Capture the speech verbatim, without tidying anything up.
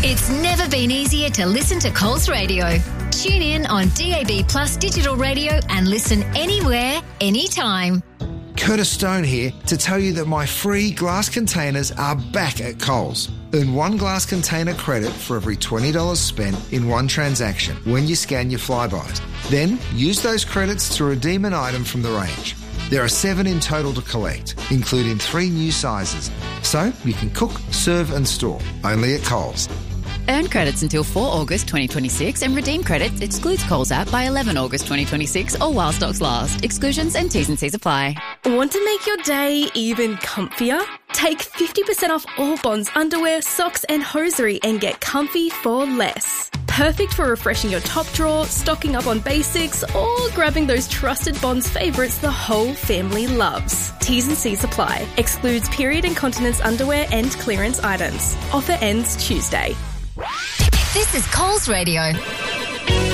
It's never been easier to listen to Coles Radio. Tune in on D A B Plus digital radio and listen anywhere, anytime. Curtis Stone here to tell you that my free glass containers are back at Coles. Earn one glass container credit for every twenty dollars spent in one transaction when you scan your Flybys. Then use those credits to redeem an item from the range. There are seven in total to collect, including three new sizes. So you can cook, serve and store, only at Coles. Earn credits until the fourth of August twenty twenty-six and redeem credits excludes Coles app by the eleventh of August twenty twenty-six or while stocks last. Exclusions and T's and C's apply. Want to make your day even comfier? Take fifty percent off all Bonds underwear, socks and hosiery and get comfy for less. Perfect for refreshing your top drawer, stocking up on basics or grabbing those trusted Bonds favourites the whole family loves. T's and C's apply. Excludes period incontinence underwear and clearance items. Offer ends Tuesday. This is Coles Radio.